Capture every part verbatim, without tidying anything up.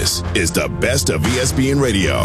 This is the best of E S P N Radio.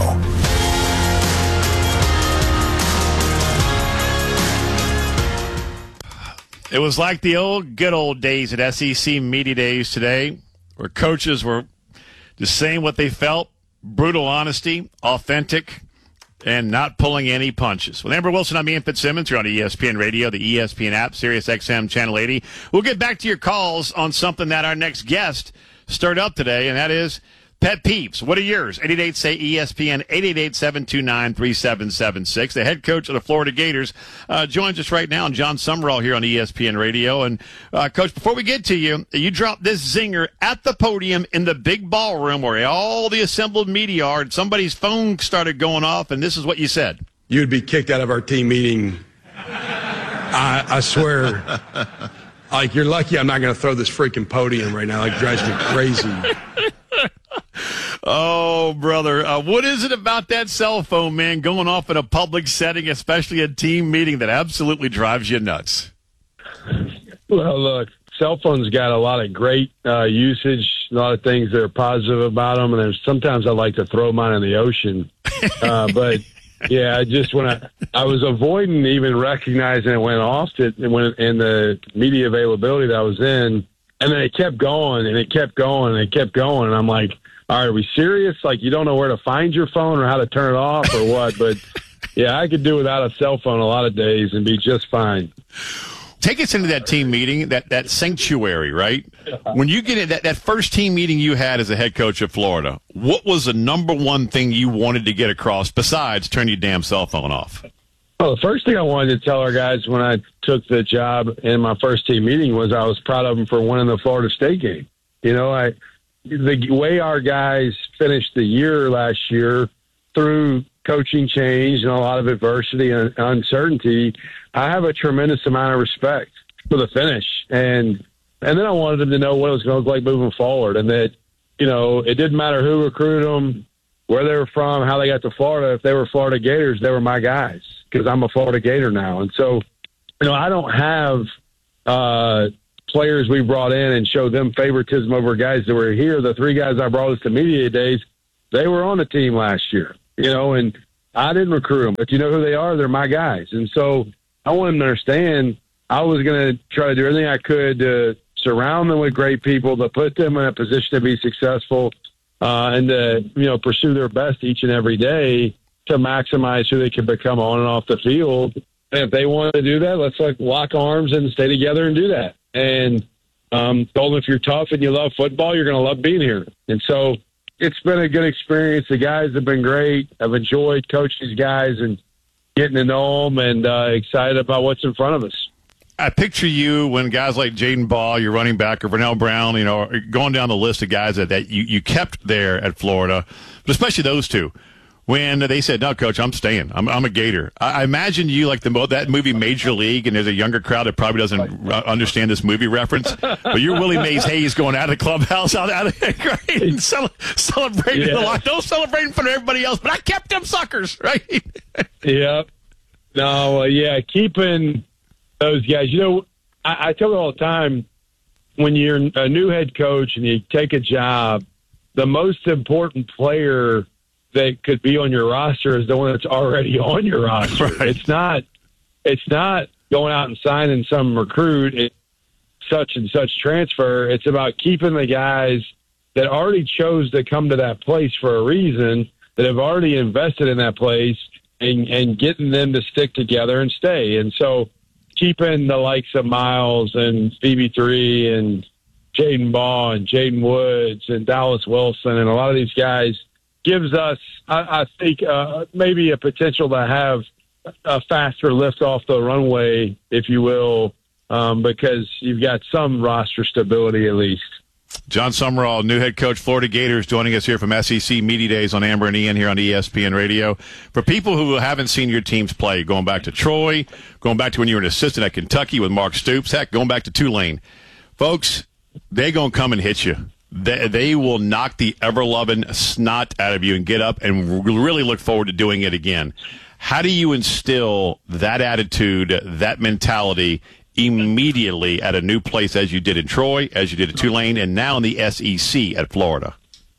It was like the old good old days at S E C Media Days today, where coaches were just saying what they felt, brutal honesty, authentic, and not pulling any punches. With Amber Wilson, I'm Ian Fitzsimmons. You're on E S P N Radio, the E S P N app, Sirius X M Channel eighty. We'll get back to your calls on something that our next guest stirred up today, and that is pet peeves. What are yours? eight eight eight, say E S P N, eight eight eight, seven two nine, three seven seven six. The head coach of the Florida Gators uh, joins us right now, and Jon Sumrall here on E S P N Radio. And, uh, Coach, before we get to you, you dropped this zinger at the podium in the big ballroom where all the assembled media are, and somebody's phone started going off, and this is what you said. You'd be kicked out of our team meeting. I, I swear. Like, you're lucky I'm not going to throw this freaking podium right now. Like, it drives me crazy. Oh, brother. Uh, what is it about that cell phone, man, going off in a public setting, especially a team meeting, that absolutely drives you nuts? Well, look, cell phones got a lot of great uh, usage, a lot of things that are positive about them, and there's, sometimes I like to throw mine in the ocean. Uh, but, yeah, I just when I, I was avoiding even recognizing it went off to, when, in the media availability that I was in, and then it kept going, and it kept going, and it kept going, and I'm like, all right, are we serious? Like, you don't know where to find your phone or how to turn it off or what? But, yeah, I could do without a cell phone a lot of days and be just fine. Take us into that team meeting, that, that sanctuary, right? When you get in that, that first team meeting you had as a head coach of Florida, what was the number one thing you wanted to get across besides turn your damn cell phone off? Well, the first thing I wanted to tell our guys when I took the job in my first team meeting was I was proud of them for winning the Florida State game. You know, I the way our guys finished the year last year through coaching change and a lot of adversity and uncertainty, I have a tremendous amount of respect for the finish. And and then I wanted them to know what it was going to look like moving forward, and that, you know, it didn't matter who recruited them, where they were from, how they got to Florida. If they were Florida Gators, they were my guys because I'm a Florida Gator now. And so, you know, I don't have uh, players we brought in and showed them favoritism over guys that were here. The three guys I brought us to media days, they were on the team last year, you know, and I didn't recruit them. But you know who they are? They're my guys. And so I want them to understand I was going to try to do everything I could to surround them with great people, to put them in a position to be successful, uh, and to, you know, pursue their best each and every day to maximize who they can become on and off the field. And if they want to do that, let's like lock arms and stay together and do that. And um, told them if you're tough and you love football, you're going to love being here. And so it's been a good experience. The guys have been great. I've enjoyed coaching these guys and getting to know them, and uh, excited about what's in front of us. I picture you when guys like Jaden Ball, your running back, or Vernell Brown, you know, going down the list of guys that, that you, you kept there at Florida, but especially those two. When they said, no, Coach, I'm staying. I'm, I'm a Gator. I, I imagine you like the that movie Major League, and there's a younger crowd that probably doesn't understand this movie reference. But you're Willie Mays Hayes going out of the clubhouse, out, out of there, right? And cel- celebrating yeah. a lot. Don't celebrate in front of everybody else, but I kept them suckers, right? Yep. No, uh, yeah, keeping those guys. You know, I, I tell them all the time, when you're a new head coach and you take a job, the most important player that could be on your roster is the one that's already on your roster. Right. It's not, it's not going out and signing some recruit, it, such and such transfer. It's about keeping the guys that already chose to come to that place for a reason, that have already invested in that place, and, and getting them to stick together and stay. And so keeping the likes of Miles and B B three and Jaden Ball and Jaden Woods and Dallas Wilson and a lot of these guys gives us, I, I think, uh, maybe a potential to have a faster lift off the runway, if you will, um, because you've got some roster stability at least. Jon Sumrall, new head coach, Florida Gators, joining us here from S E C Media Days on Amber and Ian here on E S P N Radio. For people who haven't seen your teams play, going back to Troy, going back to when you were an assistant at Kentucky with Mark Stoops, heck, going back to Tulane, folks, they gonna come and hit you. They, they will knock the ever-loving snot out of you and get up and really look forward to doing it again. How do you instill that attitude, that mentality immediately at a new place as you did in Troy, as you did at Tulane, and now in the S E C at Florida?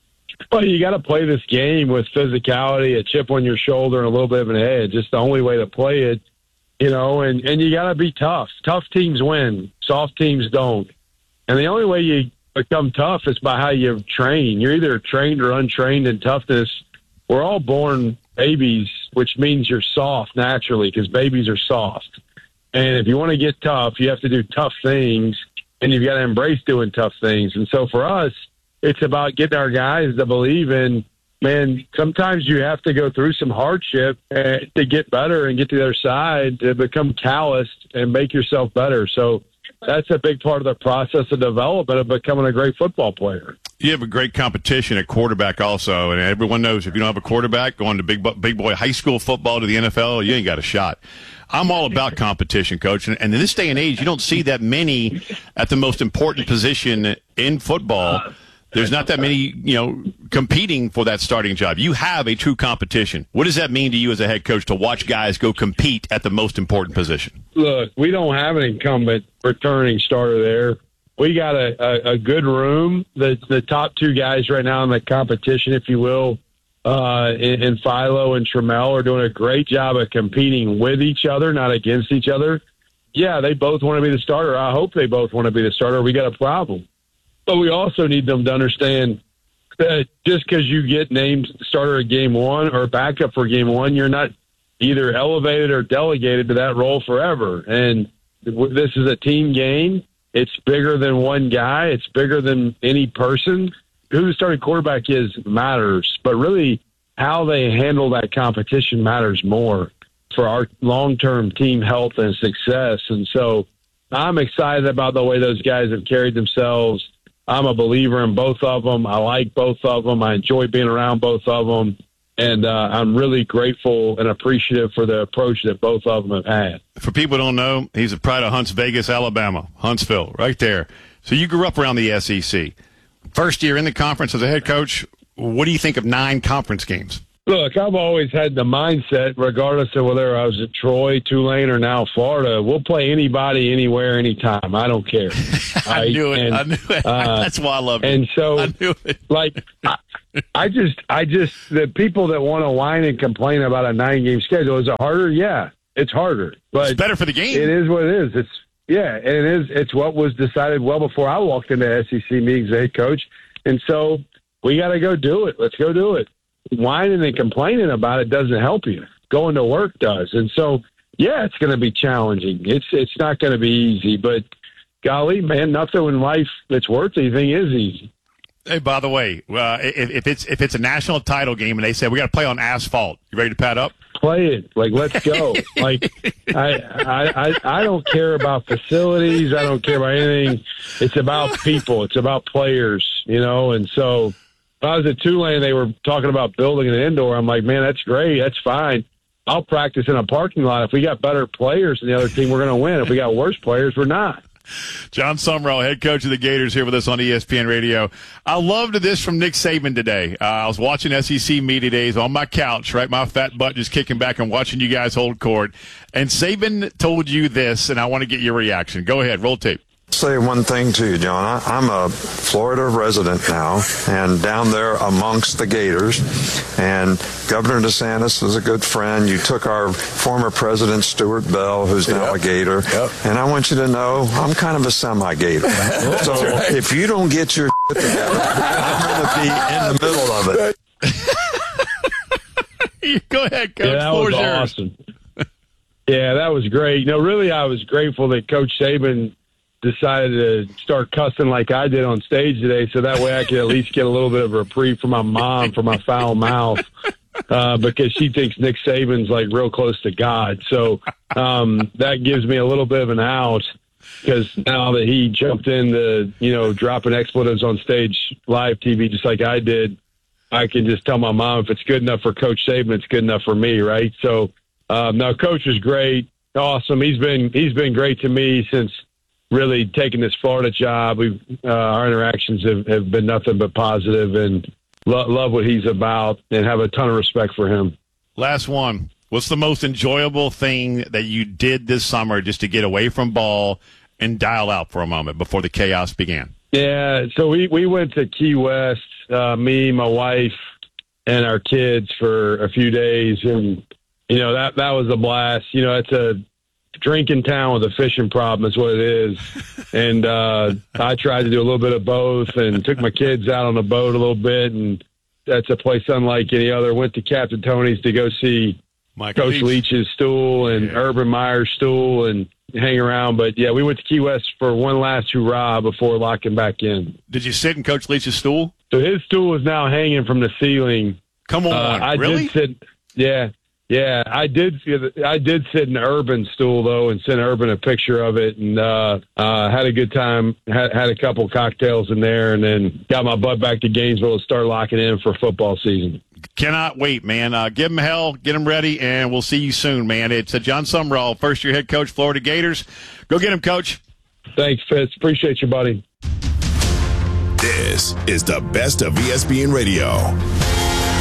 Well, you got to play this game with physicality, a chip on your shoulder, and a little bit of an edge. It's the only way to play it, you know, and, and you got to be tough. Tough teams win. Soft teams don't. And the only way you become tough is by how you train. You're either trained or untrained in toughness. We're all born babies, which means you're soft naturally because babies are soft. And if you want to get tough, you have to do tough things, and you've got to embrace doing tough things. And so for us, it's about getting our guys to believe in, man, sometimes you have to go through some hardship uh, to get better and get to the other side, to become calloused and make yourself better. So that's a big part of the process of development of becoming a great football player. You have a great competition at quarterback also, and everyone knows if you don't have a quarterback going to big, big boy high school football to the N F L, you ain't got a shot. I'm all about competition, Coach, and in this day and age, you don't see that many at the most important position in football. There's not that many, you know, competing for that starting job. You have a true competition. What does that mean to you as a head coach to watch guys go compete at the most important position? Look, we don't have an incumbent returning starter there. We got a, a, a good room. The the top two guys right now in the competition, if you will, uh, in, in Philo and Trammell are doing a great job of competing with each other, not against each other. Yeah, they both want to be the starter. I hope they both want to be the starter. We got a problem. But we also need them to understand that just because you get named starter at game one or backup for game one, you're not either elevated or delegated to that role forever. And this is a team game. It's bigger than one guy. It's bigger than any person. Who the starting quarterback is matters, but really how they handle that competition matters more for our long-term team health and success. And so I'm excited about the way those guys have carried themselves. I'm a believer in both of them. I like both of them. I enjoy being around both of them. And uh, I'm really grateful and appreciative for the approach that both of them have had. For people who don't know, he's a pride of Hunts Vegas, Alabama, Huntsville, right there. So you grew up around the S E C. First year in the conference as a head coach, what do you think of nine conference games? Look, I've always had the mindset, regardless of whether I was at Troy, Tulane, or now Florida, we'll play anybody, anywhere, anytime. I don't care. I, I knew it. And, I knew it. Uh, That's why I love it. And so, I knew it. like, I, I just, I just, the people that want to whine and complain about a nine-game schedule, is it harder? Yeah, it's harder. But it's better for the game. It is what it is. It's yeah, and it is. It's what was decided well before I walked into S E C meetings as head coach, and so we got to go do it. Let's go do it. Whining and complaining about it doesn't help you. Going to work does. And so, yeah, it's going to be challenging. It's it's not going to be easy. But, golly, man, nothing in life that's worth anything is easy. Hey, by the way, uh, if, if it's if it's a national title game and they say we got to play on asphalt, you ready to pad up? Play it. Like, let's go. like, I, I I I don't care about facilities. I don't care about anything. It's about people. It's about players, you know. And so, if I was at Tulane, they were talking about building an indoor. I'm like, man, that's great. That's fine. I'll practice in a parking lot. If we got better players than the other team, we're going to win. If we got worse players, we're not. John Summerall, head coach of the Gators, here with us on E S P N Radio. I loved this from Nick Saban today. Uh, I was watching S E C Media Days on my couch, right? My fat butt just kicking back and watching you guys hold court. And Saban told you this, and I want to get your reaction. Go ahead. Roll tape. Say one thing to you, John. I, I'm a Florida resident now, and down there amongst the Gators, and Governor DeSantis is a good friend. You took our former president, Stuart Bell, who's now yep. a Gator, yep. and I want you to know I'm kind of a semi-Gator. So right. if you don't get your shit together, I'm going to be in the middle of it. Go ahead, Coach. Yeah, that was awesome. Yeah, that was great. You know, really, I was grateful that Coach Saban decided to start cussing like I did on stage today, so that way I could at least get a little bit of a reprieve from my mom for my foul mouth, uh, because she thinks Nick Saban's like real close to God. So um, that gives me a little bit of an out, because now that he jumped into, you know, dropping expletives on stage live T V just like I did, I can just tell my mom if it's good enough for Coach Saban, it's good enough for me, right? So um, now Coach is great, awesome. He's been he's been great to me since really taking this Florida job. We've uh, our interactions have, have been nothing but positive, and lo- love what he's about and have a ton of respect for him. Last one. What's the most enjoyable thing that you did this summer just to get away from ball and dial out for a moment before the chaos began? Yeah, so we, we went to Key West, uh, me, my wife, and our kids for a few days, and you know that that was a blast. You know, it's a drinking town with a fishing problem is what it is. And uh, I tried to do a little bit of both and took my kids out on the boat a little bit. And that's a place unlike any other. Went to Captain Tony's to go see Michael Coach Leach. Leach's stool and Yeah. Urban Meyer's stool and hang around. But, yeah, we went to Key West for one last hurrah before locking back in. Did you sit in Coach Leach's stool? So his stool is now hanging from the ceiling. Come on, Uh, I really? did sit, yeah, yeah. I did. I did sit in the Urban stool though, and sent Urban a picture of it, and uh, uh, had a good time. Had, had a couple cocktails in there, and then got my butt back to Gainesville to start locking in for football season. Cannot wait, man. Uh, give him hell, get him ready, and we'll see you soon, man. It's uh, John Sumrall, first-year head coach, Florida Gators. Go get him, Coach. Thanks, Fitz. Appreciate you, buddy. This is the best of E S P N Radio.